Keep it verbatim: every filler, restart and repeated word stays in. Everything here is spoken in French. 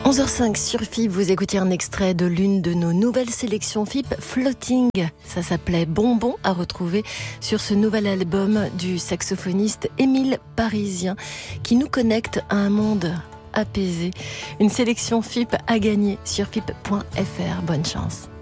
onze heures cinq sur F I B, vous écoutez un extrait de l'une de nos nouvelles sélections F I B, Floating. Ça s'appelait Bonbon, à retrouver sur ce nouvel album du saxophoniste Émile Parisien, qui nous connecte à un monde apaisé. Une sélection F I B à gagner sur F I B point F R. Bonne chance.